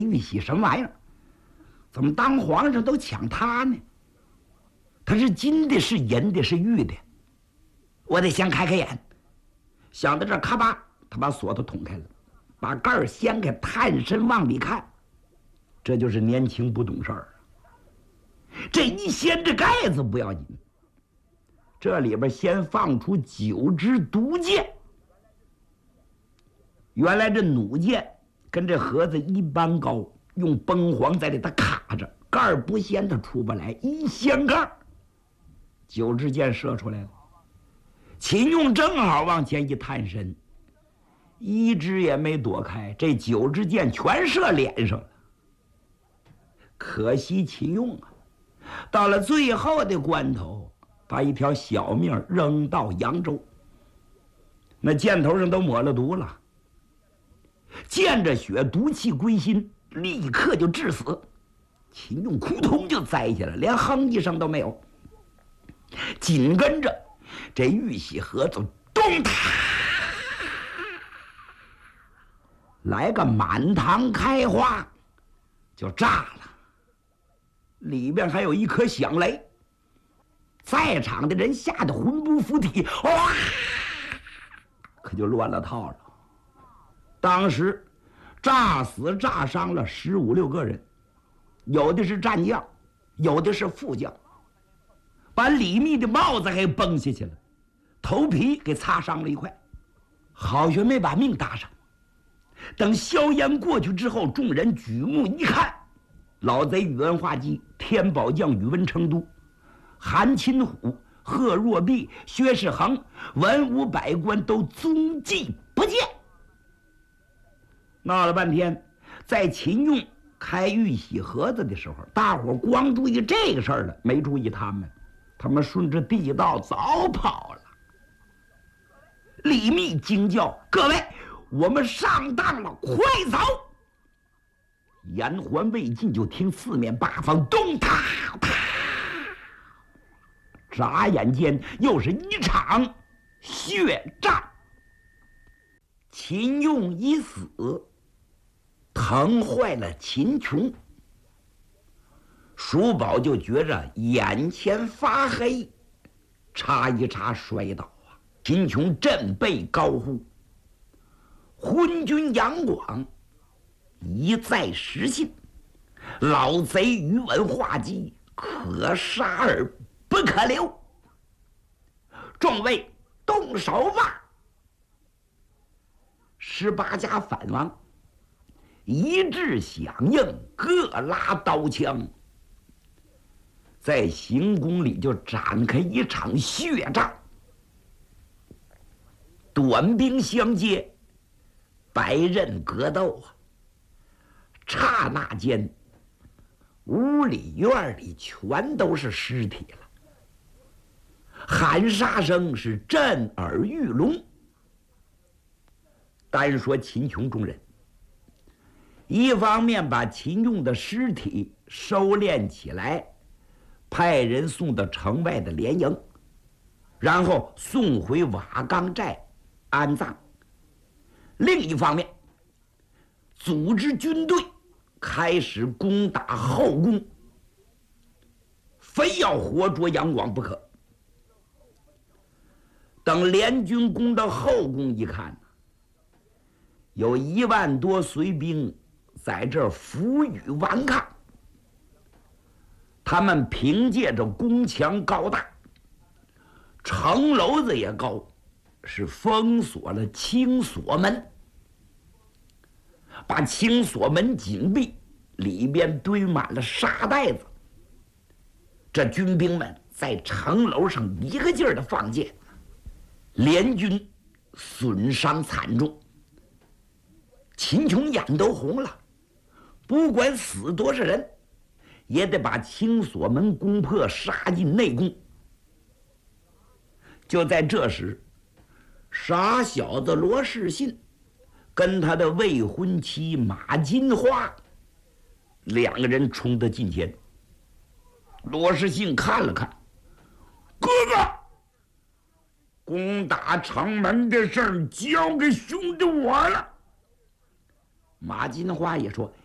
玉玺什么玩意儿？怎么当皇上都抢他呢？他是金的，是银的，是玉的，我得先开开眼。想到这儿，咔吧，他把锁头捅开了，把盖儿掀开，探身往里看。这就是年轻不懂事儿。这一掀这盖子不要紧，这里边先放出9支毒箭。原来这弩箭跟这盒子一般高，用崩簧在里头卡着，盖儿不掀它出不来，一掀盖儿，9支箭射出来了。秦用正好往前一探身，一支也没躲开，这9支箭全射脸上了。可惜秦用啊，到了最后的关头，把一条小命扔到扬州。那箭头上都抹了毒了，见着血，毒气归心，立刻就致死。秦用扑通就栽下来，连哼一声都没有。紧跟着这玉玺盒子咚嗒来个满堂开花，就炸了。里边还有一颗响雷，在场的人吓得魂不附体，哇，可就乱了套了。当时炸死炸伤了15、16个人，有的是战将，有的是副将，把李密的帽子给崩下去了，头皮给擦伤了一块，好悬没把命搭上。等硝烟过去之后，众人举目一看，老贼宇文化及、天宝将宇文成都、韩钦虎、贺若弼、薛世恒、文武百官都踪迹不见。闹了半天，在秦用开玉玺盒子的时候，大伙光注意这个事儿了，没注意他们顺着地道早跑了。李密惊叫：“各位，我们上当了，快走！”言还未尽，就听四面八方咚嗒嗒，眨眼间又是一场血战。秦用一死，疼坏了秦琼。叔宝就觉着眼前发黑，差一差摔倒啊！秦琼振背高呼：“昏君杨广一再失信，老贼宇文化及可杀而不可留。众位动手吧！”18家反王一致响应，各拉刀枪，在行宫里就展开一场血战。短兵相接，白刃格斗啊！刹那间，屋里院里全都是尸体了，喊杀声是震耳欲聋。单说秦琼众人，一方面把秦用的尸体收敛起来，派人送到城外的连营，然后送回瓦岗寨安葬；另一方面，组织军队开始攻打后宫，非要活捉杨广不可。等联军攻到后宫一看，有1万多随兵在这儿负隅顽抗。他们凭借着宫墙高大，城楼子也高，是封锁了青锁门，把青锁门紧闭，里边堆满了沙袋子。这军兵们在城楼上一个劲儿的放箭，联军损伤惨重。秦琼眼都红了，不管死多少人，也得把青锁门攻破，杀进内宫。就在这时，傻小子罗士信跟他的未婚妻马金花2个人冲到近前。罗士信看了看，哥哥，攻打城门的事儿交给兄弟我了。马金花也说：“